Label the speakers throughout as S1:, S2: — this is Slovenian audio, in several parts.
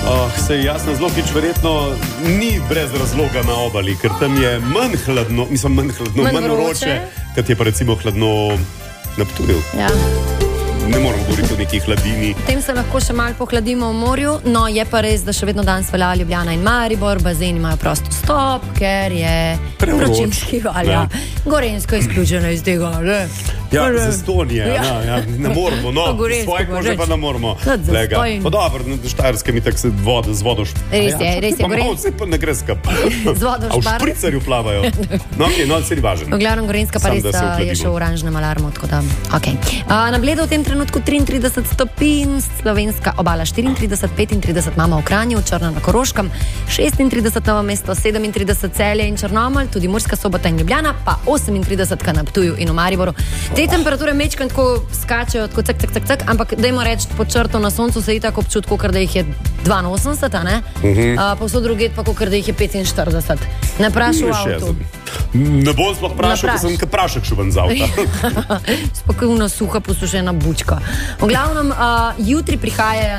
S1: Se jasno, zelo hič verjetno ni brez razloga na obali, ker tam je manj hladno, manj vroče, kot je pa recimo hladno na Ptuju.
S2: Ja.
S1: Ne moramo govoriti o neki hladini.
S2: Potem se lahko še malo pohladimo v morju, no je pa res, da še vedno danes velja Ljubljana in Maribor, bazeni imajo prosto stop, ker je vročinski val. Ja. Gorenjsko je izključeno iz tega, ne?
S1: Ja, z Estonije, ne moramo, no, svojih može pa ne moramo. Pa dobro, na Štajerskem je tako se z vodo
S2: Res je,
S1: Gorenjsko. Pa ne gre skap.
S2: Z vodo
S1: A v špricarju plavajo. No, ok, no, se ni važen.
S2: V glavnem Gorenjska pa res je še v oranžnem alarmu, tako da, ok. Na Bledu v tem trenutku 33 stopinj, slovenska obala 34, 35 imamo v Kranju, Črna na Koroškem, 36 Novo mesto, 37 Celje in Črnomelj, tudi Murska Sobota in Ljubljana, pa 38 na Ptuju in v Mariboru. Te temperature mečkam tako skačejo, tako cak, ampak dajmo reči, pod črto na soncu se itak občutku, ker da jih je 82, ne? Povsod druget pa, ker da jih je 45. Ne prašal v avtu.
S1: Ne bom sploh prašal, ker sem prašek še ven z avta.
S2: Spokojno suha posušena bučka. V glavnem, jutri prihaja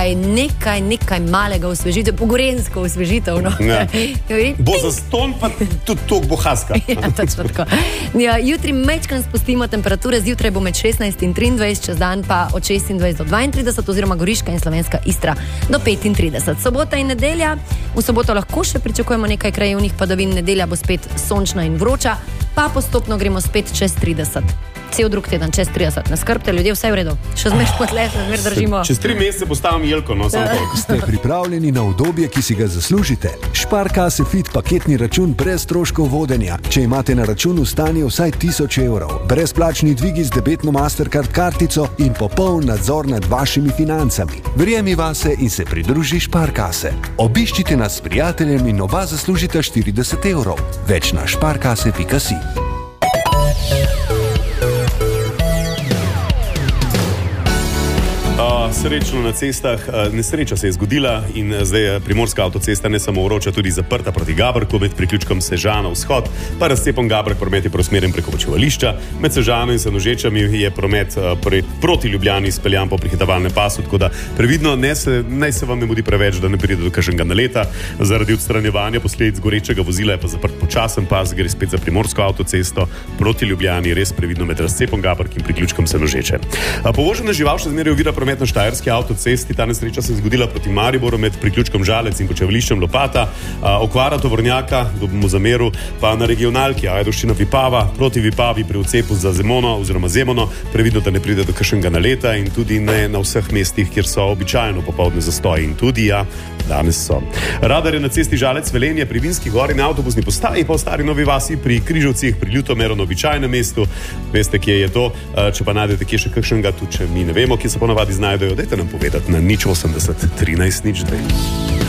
S2: nekaj malega osvežitev, pogorensko osvežitev. No?
S1: Bo za ston, pa tudi tok bo haska.
S2: Ja, točno tako. Jutri mečkam spustimo temperature, zjutraj bo med 16 in 23, čez dan pa od 26 do 32, oziroma Goriška in Slovenska Istra do 35. Sobota in nedelja, v soboto lahko še pričakujemo nekaj krajevnih padavin, nedelja bo spet sončna in vroča, pa postopno gremo spet čez 30. Cel drug teden, čez 30. Ne skrbte, ljudje, vse v redu. Še zmer potle, še zmer držimo.
S1: Čez 3 mesece postavim jelko, no, samo toliko.
S3: Ste pripravljeni na udobje, ki si ga zaslužite? Sparkasse Fit paketni račun brez stroškov vodenja. Če imate na računu stanje vsaj 1000 evrov, brezplačni dvigi z debetno Mastercard kartico in popoln nadzor nad vašimi financami. Verjemi vase in se pridruži Sparkasse. Obiščite nas s prijateljem in oba zaslužite 40 evrov. Več na sparkasse.si.
S1: Srečno na cestah, nesreča se je zgodila in zdaj Primorska avtocesta ne samo vroča, tudi zaprta proti Gabrku med priključkom Sežana vzhod, pa razcepom Gabrek promet je preusmerjen preko počivališča. Med Sežanom in Senožečami je promet proti Ljubljani speljan po prehitevalnem pasu, tako da previdno, naj se vam ne mudi preveč, da ne pride do kakšnega naleta. Zaradi odstranjevanja posledic gorečega vozila je pa zaprt počasen pas, gre spet za Primorsko avtocesto proti Ljubljani, res previdno med razcepom Gabrek in priključkom Senožeče. Povožena žival še zmeraj ovira promet na Štajerski avtocesti. Ta nesreča se je zgodila proti Mariboru med priključkom Žalec in počivališčem Lopata. Okvara tovornjaka, kdo bomo zameril, pa na regionalki Ajdovščina-Vipava, proti Vipavi pri odcepu za Zemono, previdno, da ne pride do kakšnega naleta in tudi ne na vseh mestih, kjer so običajno popoldne zastoji in tudi danes so. Radar je na cesti Žalec-Velenje pri Vinski gori na avtobusni postaji, pa v Stari Novi vasi pri Križovcih, pri Ljutomeru na običajnem mestu. Veste, kje je to? Če pa najdete kje še kakšnega, tudi če mi ne vemo, kje se ponavadi znajdejo, dajte nam povedati na 080 13 02.